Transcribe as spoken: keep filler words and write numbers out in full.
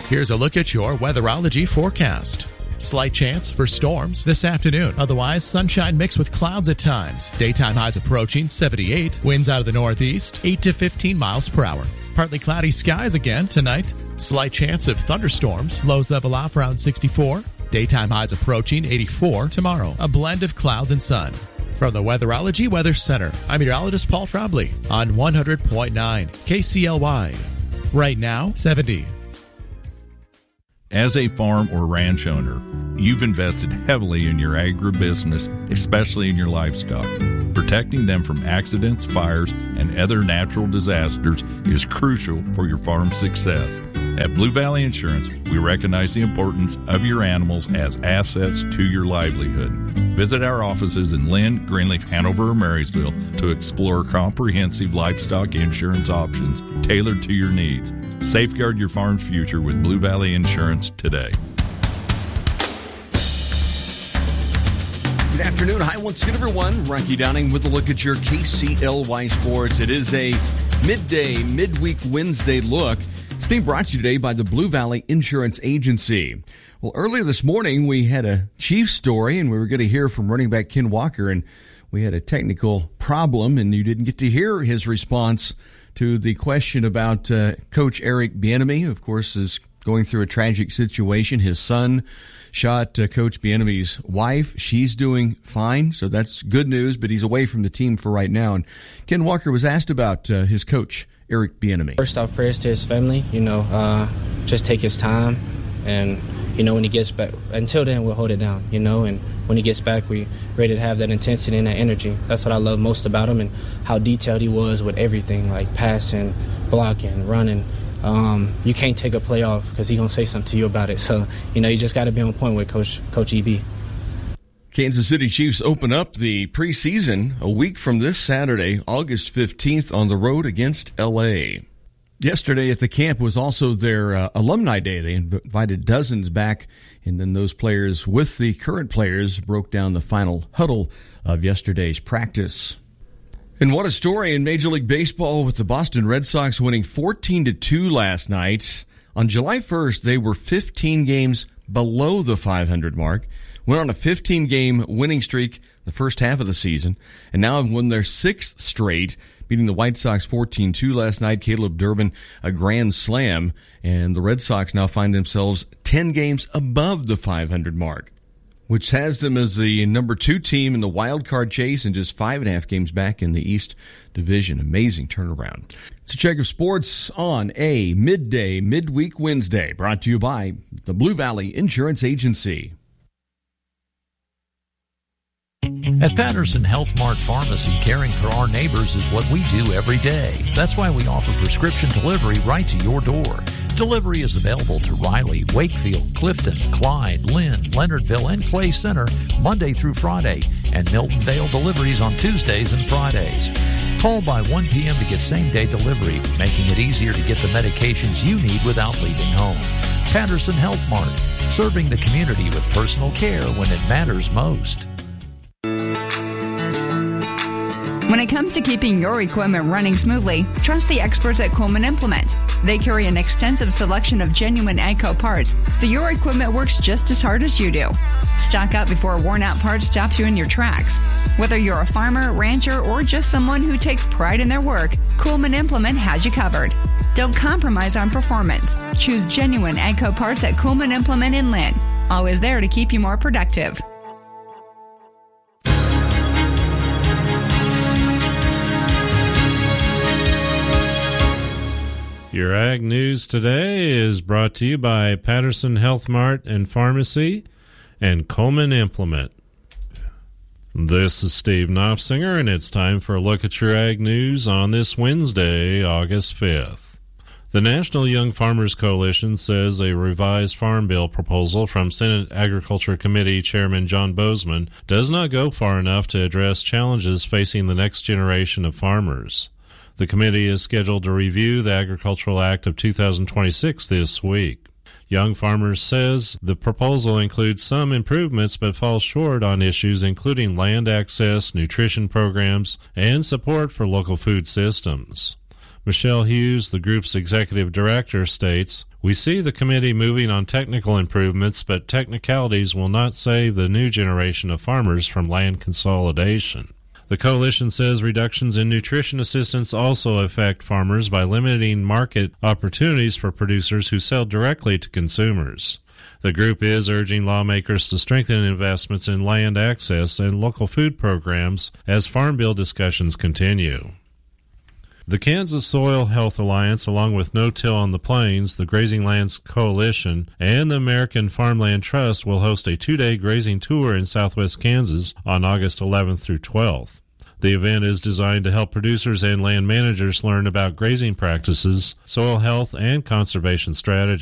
Here's a look at your weatherology forecast. Slight chance for storms this afternoon. Otherwise, sunshine mixed with clouds at times. Daytime highs approaching seventy-eight. Winds out of the northeast, eight to fifteen miles per hour. Partly cloudy skies again tonight. Slight chance of thunderstorms. Lows level off around sixty-four. Daytime highs approaching eighty-four tomorrow. A blend of clouds and sun. From the Weatherology Weather Center, I'm meteorologist Paul Trombley on one hundred point nine K C L Y. Right now, seventy. As a farm or ranch owner, you've invested heavily in your agribusiness, especially in your livestock. Protecting them from accidents, fires, and other natural disasters is crucial for your farm's success. At Blue Valley Insurance, we recognize the importance of your animals as assets to your livelihood. Visit our offices in Lynn, Greenleaf, Hanover, or Marysville to explore comprehensive livestock insurance options tailored to your needs. Safeguard your farm's future with Blue Valley Insurance today. Good afternoon. Hi, once again, everyone. Rocky Downing with a look at your K C L Y Sports. It is a midday, midweek Wednesday look. It's being brought to you today by the Blue Valley Insurance Agency. Well, earlier this morning, we had a Chiefs story, and we were going to hear from running back Ken Walker, and we had a technical problem, and you didn't get to hear his response to the question about uh, Coach Eric Bieniemy. Of course, is going through a tragic situation. His son shot uh, Coach Bieniemy's wife. She's doing fine, so that's good news, but he's away from the team for right now. And Ken Walker was asked about uh, his coach, Eric Bieniemy. First off, prayers to his family. You know, uh, just take his time, and you know when he gets back. Until then, we'll hold it down. You know, and when he gets back, we ready to have that intensity and that energy. That's what I love most about him, and how detailed he was with everything, like passing, blocking, running. Um, you can't take a play off because he's gonna say something to you about it. So you know, you just got to be on point with Coach Coach E B. Kansas City Chiefs open up the preseason a week from this Saturday, August fifteenth, on the road against L A. Yesterday at the camp was also their uh, alumni day. They invited dozens back, and then those players with the current players broke down the final huddle of yesterday's practice. And what a story in Major League Baseball with the Boston Red Sox winning fourteen to two last night. On July first, they were fifteen games below the five hundred mark. Went on a fifteen-game winning streak the first half of the season, and now have won their sixth straight, beating the White Sox fourteen two last night. Caleb Durbin, a grand slam, and the Red Sox now find themselves ten games above the five hundred mark, which has them as the number two team in the wild card chase and just five and a half games back in the East Division. Amazing turnaround. It's a check of sports on a midday, midweek Wednesday, brought to you by the Blue Valley Insurance Agency. At Patterson Health Mart Pharmacy, caring for our neighbors is what we do every day. That's why we offer prescription delivery right to your door. Delivery is available to Riley, Wakefield, Clifton, Clyde, Lynn, Leonardville, and Clay Center Monday through Friday, and Milton-Dale deliveries on Tuesdays and Fridays. Call by one p.m. to get same-day delivery, making it easier to get the medications you need without leaving home. Patterson Health Mart, serving the community with personal care when it matters most. When it comes to keeping your equipment running smoothly, trust the experts at Coleman Implement. They carry an extensive selection of genuine AGCO parts, so your equipment works just as hard as you do. Stock up before worn-out parts stops you in your tracks. Whether you're a farmer, rancher, or just someone who takes pride in their work, Coleman Implement has you covered. Don't compromise on performance. Choose genuine AGCO parts at Coleman Implement in Lynn. Always there to keep you more productive. Your Ag News today is brought to you by Patterson Health Mart and Pharmacy and Coleman Implement. This is Steve Knopfsinger, and it's time for a look at your Ag News on this Wednesday, August fifth. The National Young Farmers Coalition says a revised Farm Bill proposal from Senate Agriculture Committee Chairman John Bozeman does not go far enough to address challenges facing the next generation of farmers. The committee is scheduled to review the Agricultural Act of two thousand twenty-six this week. Young Farmers says the proposal includes some improvements but falls short on issues including land access, nutrition programs, and support for local food systems. Michelle Hughes, the group's executive director, states, "We see the committee moving on technical improvements, but technicalities will not save the new generation of farmers from land consolidation." The coalition says reductions in nutrition assistance also affect farmers by limiting market opportunities for producers who sell directly to consumers. The group is urging lawmakers to strengthen investments in land access and local food programs as Farm Bill discussions continue. The Kansas Soil Health Alliance, along with No Till on the Plains, the Grazing Lands Coalition, and the American Farmland Trust will host a two-day grazing tour in southwest Kansas on August eleventh through twelfth. The event is designed to help producers and land managers learn about grazing practices, soil health, and conservation strategies.